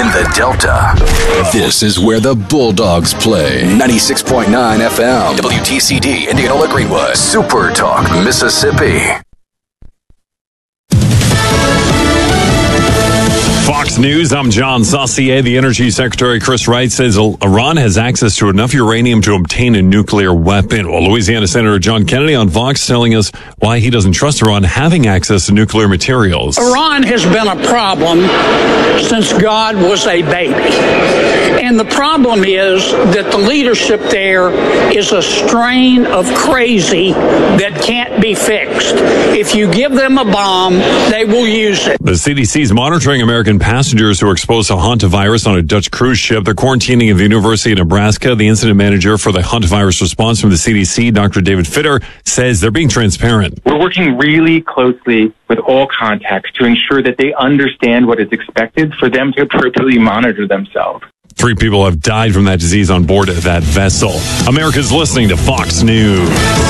in the Delta. This is where the Bulldogs play. 96.9 FM, WTCD, Indianola Greenwood, Super Talk, Mississippi. Fox News, I'm John Saucier. The Energy Secretary Chris Wright says Iran has access to enough uranium to obtain a nuclear weapon. Well, Louisiana Senator John Kennedy on Fox telling us why he doesn't trust Iran having access to nuclear materials. Iran has been a problem since God was a baby. And the problem is that the leadership there is a strain of crazy that can't be fixed. If you give them a bomb, they will use it. The CDC is monitoring American passengers who are exposed to hantavirus on a Dutch cruise ship. They're quarantining at the University of Nebraska. The incident manager for the hantavirus response from the CDC, Dr. David Fitter, says they're being transparent. We're working really closely with all contacts to ensure that they understand what is expected for them to appropriately monitor themselves. 3 people have died from that disease on board that vessel. America's listening to Fox News.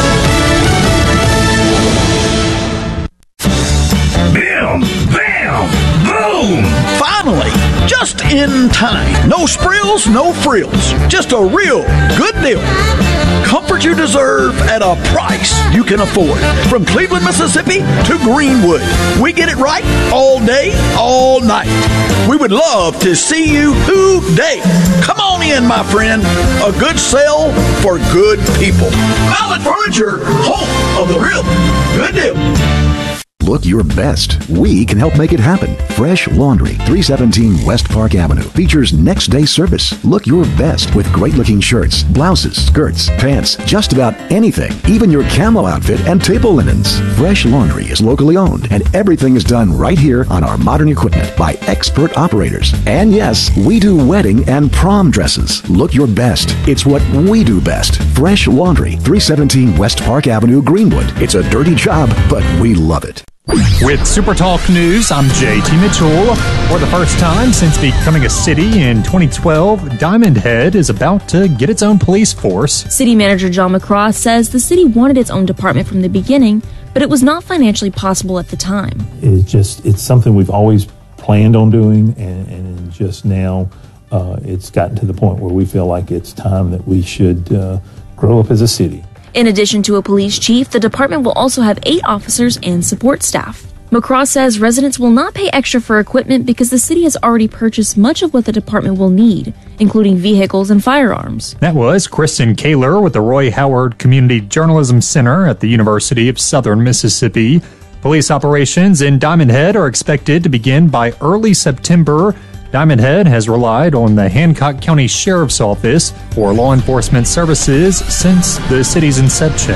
Bam! Bam! Boom! Finally, just in time. No sprills, no frills. Just a real good deal. Comfort you deserve at a price you can afford. From Cleveland, Mississippi to Greenwood, we get it right all day, all night. We would love to see you today. Come on in, my friend. A good sale for good people. Mallett Furniture, home of the real good deal. Look your best. We can help make it happen. Fresh Laundry, 317 West Park Avenue, features next-day service. Look your best with great-looking shirts, blouses, skirts, pants, just about anything, even your camo outfit and table linens. Fresh Laundry is locally owned, and everything is done right here on our modern equipment by expert operators. And yes, we do wedding and prom dresses. Look your best. It's what we do best. Fresh Laundry, 317 West Park Avenue, Greenwood. It's a dirty job, but we love it. With Super Talk News, I'm JT Mitchell. For the first time since becoming a city in 2012, Diamond Head is about to get its own police force. City Manager John McCraw says the city wanted its own department from the beginning, but it was not financially possible at the time. It's something we've always planned on doing, and just now it's gotten to the point where we feel like it's time that we should grow up as a city. In addition to a police chief, the department will also have 8 officers and support staff. McCraw says residents will not pay extra for equipment because the city has already purchased much of what the department will need, including vehicles and firearms. That was Kristen Kaler with the Roy Howard Community Journalism Center at the University of Southern Mississippi. Police operations in Diamond Head are expected to begin by early September. Diamond Head has relied on the Hancock County Sheriff's Office for law enforcement services since the city's inception.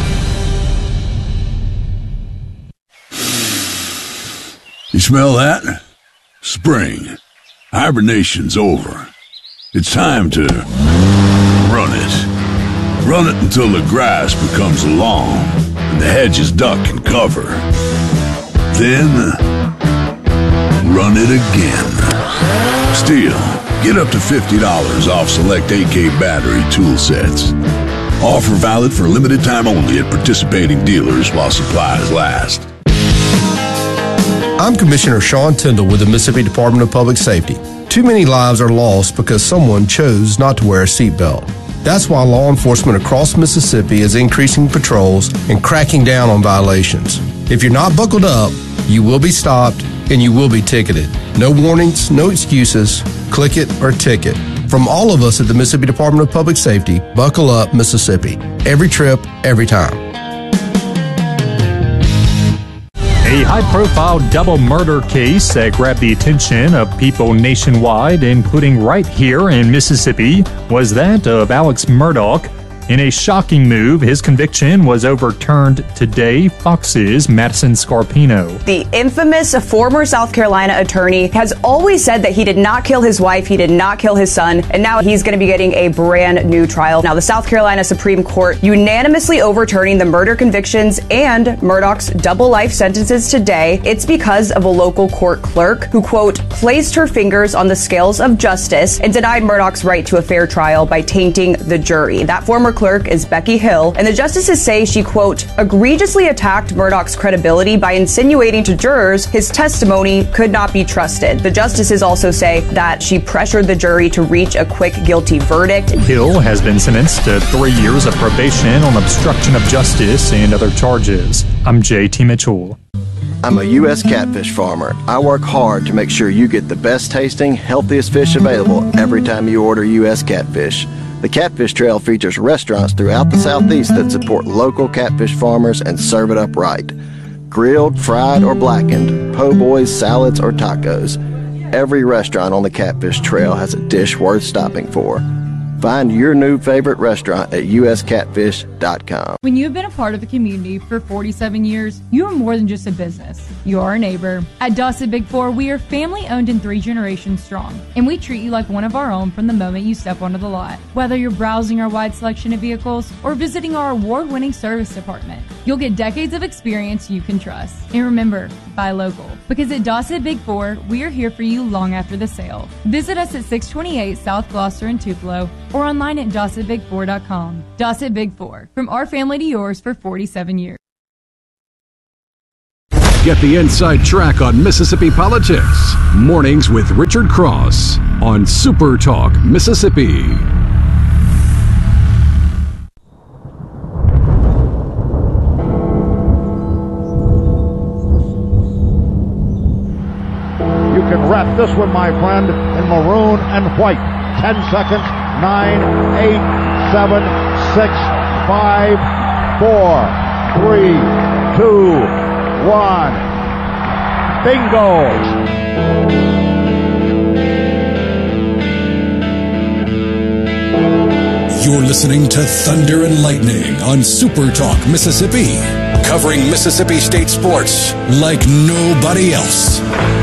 You smell that? Spring. Hibernation's over. It's time to run it. Run it until the grass becomes long and the hedges duck and cover. Then run it again. Still, get up to $50 off select AK battery tool sets. Offer valid for a limited time only at participating dealers while supplies last. I'm Commissioner Sean Tyndall with the Mississippi Department of Public Safety. Too many lives are lost because someone chose not to wear a seatbelt. That's why law enforcement across Mississippi is increasing patrols and cracking down on violations. If you're not buckled up, you will be stopped and you will be ticketed. No warnings, no excuses. Click it or ticket. From all of us at the Mississippi Department of Public Safety, buckle up, Mississippi. Every trip, every time. A high-profile double murder case that grabbed the attention of people nationwide, including right here in Mississippi, was that of Alex Murdaugh. In a shocking move, his conviction was overturned today. Fox's Madison Scarpino. The infamous former South Carolina attorney has always said that he did not kill his wife, he did not kill his son, and now he's going to be getting a brand new trial. Now, the South Carolina Supreme Court unanimously overturning the murder convictions and Murdaugh's double life sentences today. It's because of a local court clerk who, quote, placed her fingers on the scales of justice and denied Murdaugh's right to a fair trial by tainting the jury. That former clerk is Becky Hill, and the justices say she, quote, egregiously attacked Murdaugh's credibility by insinuating to jurors his testimony could not be trusted. The justices also say that she pressured the jury to reach a quick guilty verdict. Hill has been sentenced to 3 years of probation on obstruction of justice and other charges. I'm JT Mitchell. I'm a U.S. catfish farmer. I work hard to make sure you get the best tasting, healthiest fish available every time you order U.S. catfish. The Catfish Trail features restaurants throughout the Southeast that support local catfish farmers and serve it up right. Grilled, fried, or blackened, po' boys, salads, or tacos. Every restaurant on the Catfish Trail has a dish worth stopping for. Find your new favorite restaurant at uscatfish.com. When you've been a part of the community for 47 years, you are more than just a business. You are a neighbor. At Dossett Big Four, we are family owned and 3 generations strong, and we treat you like one of our own from the moment you step onto the lot. Whether you're browsing our wide selection of vehicles or visiting our award-winning service department, you'll get decades of experience you can trust. And remember, buy local, because at Dossett Big Four, we are here for you long after the sale. Visit us at 628 South Gloucester in Tupelo, or online at DossettBig4.com. Dossett Big Four, from our family to yours for 47 years. Get the inside track on Mississippi politics. Mornings with Richard Cross on Super Talk Mississippi. You can wrap this one, my friend, in maroon and white. 10 seconds. 9, 8, 7, 6, 5, 4, 3, 2, 1. Bingo! You're listening to Thunder and Lightning on Super Talk Mississippi, covering Mississippi State sports like nobody else.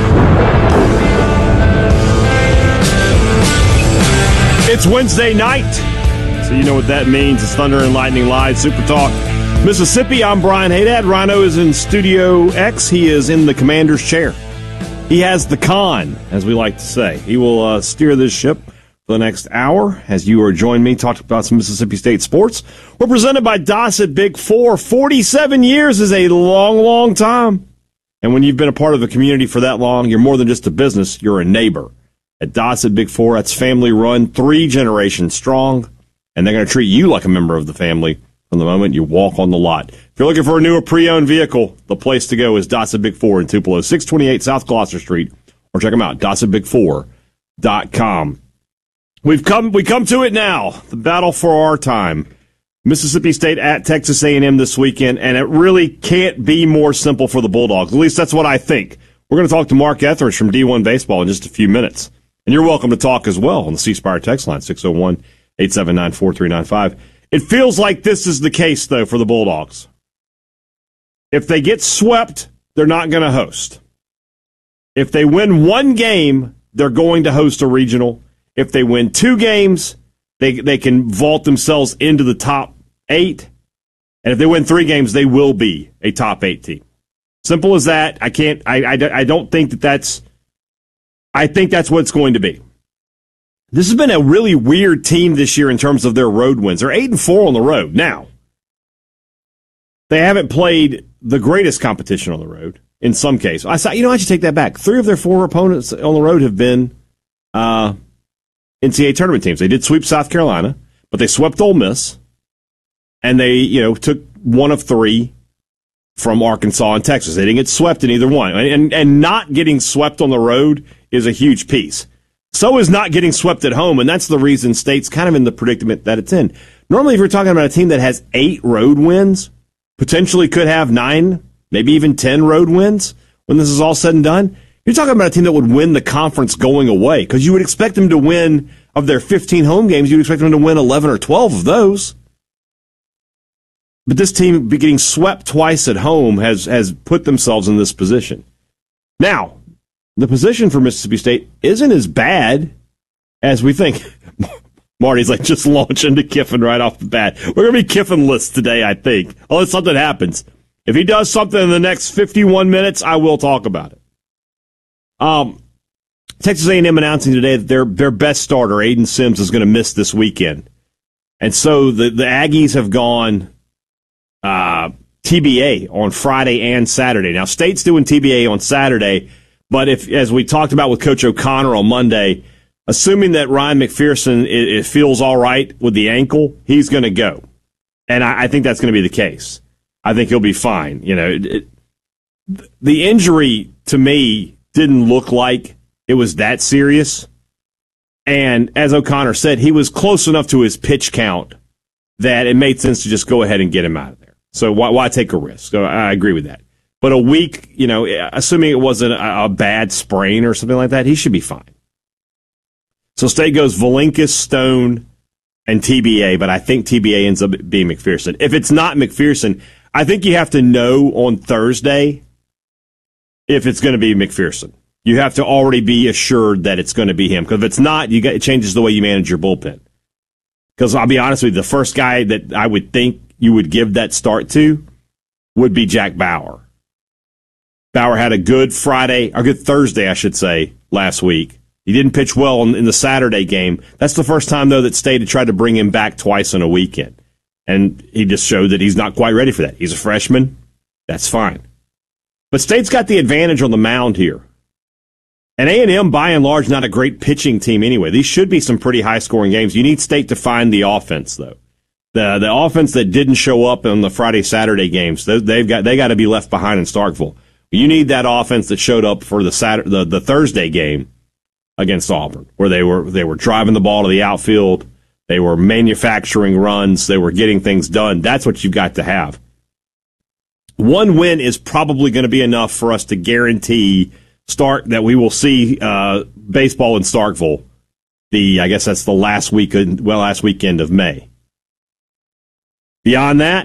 It's Wednesday night, so you know what that means. It's Thunder and Lightning Live, Super Talk Mississippi. I'm Brian Haydad. Rhino is in Studio X. He is in the commander's chair. He has the con, as we like to say. He will steer this ship for the next hour as you are joining me, talking about some Mississippi State sports. We're presented by Dossett Big Four. 47 years is a long, long time. And when you've been a part of a community for that long, you're more than just a business, you're a neighbor. At Dossett Big Four, that's family run, 3 generations strong, and they're going to treat you like a member of the family from the moment you walk on the lot. If you're looking for a new or pre-owned vehicle, the place to go is Dossett Big Four in Tupelo, 628 South Gloucester Street, or check them out, DossettBig4.com. We come to it now, the battle for our time. Mississippi State at Texas A&M this weekend, and it really can't be more simple for the Bulldogs. At least that's what I think. We're going to talk to Mark Etheridge from D1 Baseball in just a few minutes. And you're welcome to talk as well on the C Spire text line, 601-879-4395. It feels like this is the case, though, for the Bulldogs. If they get swept, they're not going to host. If they win 1 game, they're going to host a regional. If they win 2 games, they can vault themselves into the top 8. And if they win 3 games, they will be a top 8 team. Simple as that. I don't think that's... I think that's what it's going to be. This has been a really weird team this year in terms of their road wins. They're 8-4 on the road. Now, they haven't played the greatest competition on the road in some cases. I should take that back. 3 of their 4 opponents on the road have been NCAA tournament teams. They did sweep South Carolina, but they swept Ole Miss, and they took 1 of 3 from Arkansas and Texas. They didn't get swept in either one. And not getting swept on the road is a huge piece. So is not getting swept at home, and that's the reason State's kind of in the predicament that it's in. Normally, if you're talking about a team that has 8 road wins, potentially could have 9, maybe even 10 road wins when this is all said and done, you're talking about a team that would win the conference going away, because you would expect them to win, of their 15 home games, you'd expect them to win 11 or 12 of those. But this team getting swept twice at home has put themselves in this position. Now, the position for Mississippi State isn't as bad as we think. Marty's like just launch into Kiffin right off the bat. We're going to be Kiffin-less today, I think, unless something happens. If he does something in the next 51 minutes, I will talk about it. Texas A&M announcing today that their best starter, Aiden Sims, is going to miss this weekend. And so the Aggies have gone TBA on Friday and Saturday. Now, State's doing TBA on Saturday, but if, as we talked about with Coach O'Connor on Monday, assuming that Ryan McPherson it feels all right with the ankle, he's going to go. And I think that's going to be the case. I think he'll be fine. You know, the injury to me didn't look like it was that serious. And as O'Connor said, he was close enough to his pitch count that it made sense to just go ahead and get him out of there. So why take a risk? So I agree with that. But a week, you know, assuming it wasn't a bad sprain or something like that, he should be fine. So State goes Valinkas, Stone, and TBA, but I think TBA ends up being McPherson. If it's not McPherson, I think you have to know on Thursday if it's going to be McPherson. You have to already be assured that it's going to be him. Because if it's not, it changes the way you manage your bullpen. Because I'll be honest with you, the first guy that I would think you would give that start to would be Jack Bauer. Bauer had a good Thursday, I should say, last week. He didn't pitch well in the Saturday game. That's the first time, though, that State had tried to bring him back twice in a weekend. And he just showed that he's not quite ready for that. He's a freshman. That's fine. But State's got the advantage on the mound here. And A&M, by and large, not a great pitching team anyway. These should be some pretty high-scoring games. You need State to find the offense, though. The offense that didn't show up in the Friday-Saturday games, they got to be left behind in Starkville. You need that offense that showed up for the Thursday game against Auburn, where they were driving the ball to the outfield, they were manufacturing runs, they were getting things done. That's what you've got to have. One win is probably going to be enough for us to guarantee that we will see baseball in Starkville. I guess that's the last weekend of May. Beyond that,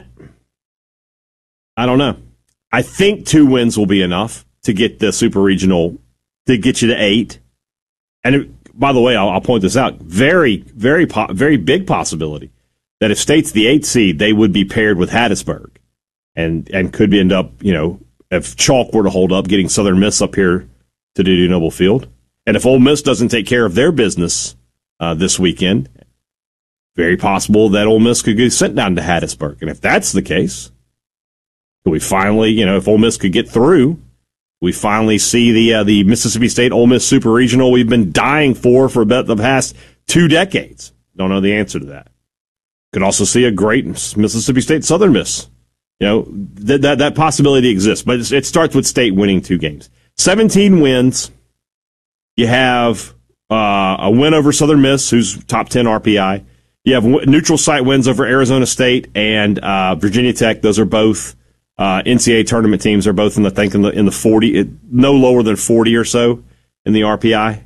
I don't know. I think 2 wins will be enough to get the Super Regional, to get you to 8. And by the way, I'll point this out. Very, very, very big possibility that if State's the 8th seed, they would be paired with Hattiesburg, and could end up, you know, if chalk were to hold up, getting Southern Miss up here to do Noble Field. And if Ole Miss doesn't take care of their business this weekend, very possible that Ole Miss could get sent down to Hattiesburg. And if that's the case, we finally, you know, if Ole Miss could get through, we finally see the Mississippi State Ole Miss Super Regional we've been dying for about the past 2 decades. Don't know the answer to that. Could also see a great Mississippi State Southern Miss. You know, that possibility exists, but it starts with State winning 2 games. 17 wins. You have a win over Southern Miss, who's top 10 RPI. You have neutral site wins over Arizona State and Virginia Tech. Those are both NCAA tournament teams. They're both in the 40, no lower than 40 or so in the RPI.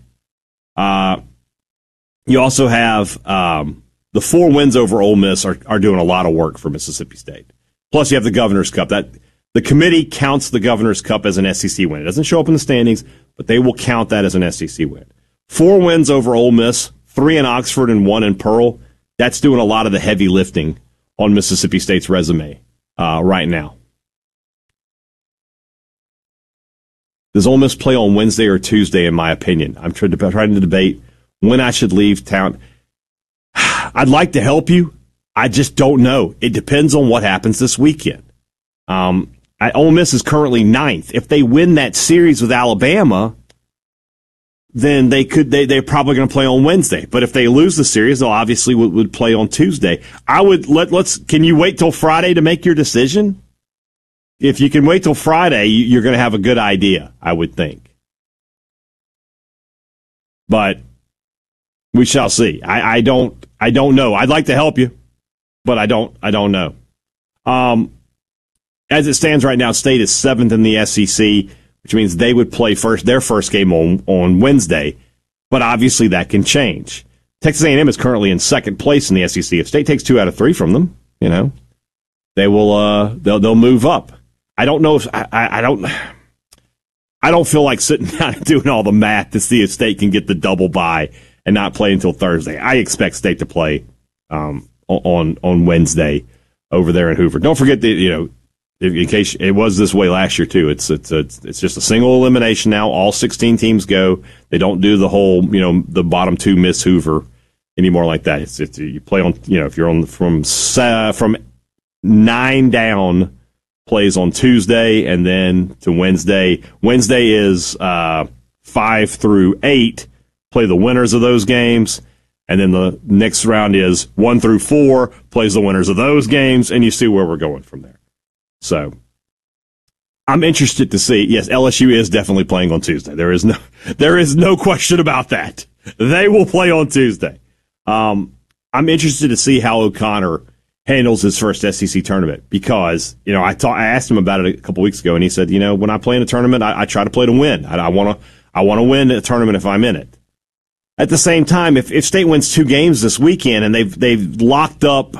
You also have the 4 wins over Ole Miss are doing a lot of work for Mississippi State. Plus, you have the Governor's Cup. The committee counts the Governor's Cup as an SEC win. It doesn't show up in the standings, but they will count that as an SEC win. 4 wins over Ole Miss, 3 in Oxford and 1 in Pearl. That's doing a lot of the heavy lifting on Mississippi State's resume right now. Does Ole Miss play on Wednesday or Tuesday, in my opinion? I'm trying to debate when I should leave town. I'd like to help you. I just don't know. It depends on what happens this weekend. Ole Miss is currently 9th. If they win that series with Alabama, then they're probably going to play on Wednesday. But if they lose the series, they'll obviously would play on Tuesday. Can you wait till Friday to make your decision? If you can wait till Friday, you're going to have a good idea, I would think. But we shall see. I don't know. I'd like to help you, but I don't know. As it stands right now, State is 7th in the SEC, which means they would play their first game on Wednesday. But obviously that can change. Texas A&M is currently in 2nd place in the SEC. If State takes 2 out of 3 from them, you know, they will they'll move up. I don't know if I don't feel like sitting down and doing all the math to see if State can get the double bye and not play until Thursday. I expect State to play on Wednesday over there in Hoover. Don't forget that, in case it was this way last year too. It's just a single elimination now. All 16 teams go. They don't do the whole the bottom 2 miss Hoover. anymore like that. It's you play on, if you're on from 9 down, plays on Tuesday and then to Wednesday. Wednesday is 5 through 8. Play the winners of those games. And then the next round is 1 through 4, plays the winners of those games, and you see where we're going from there. So I'm interested to see. Yes, LSU is definitely playing on Tuesday. There is no question about that. They will play on Tuesday. I'm interested to see how O'Connor handles his first SEC tournament because, I asked him about it a couple weeks ago, and he said, when I play in a tournament, I try to play to win. I want to win a tournament if I'm in it. At the same time, if State wins 2 games this weekend and they've locked up,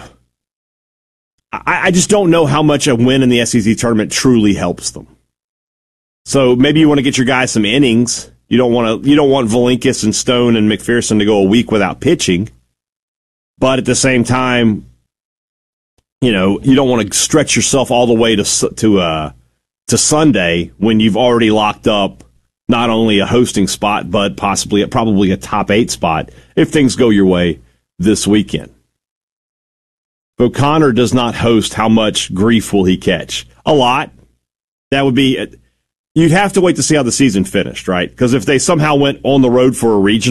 I just don't know how much a win in the SEC tournament truly helps them. So maybe you want to get your guys some innings. You don't want Valinkas and Stone and McPherson to go a week without pitching. But at the same time, you don't want to stretch yourself all the way to Sunday when you've already locked up not only a hosting spot, but probably a top 8 spot if things go your way this weekend. If O'Connor does not host, how much grief will he catch? A lot. That would be, you'd have to wait to see how the season finished, right? Because if they somehow went on the road for a regional,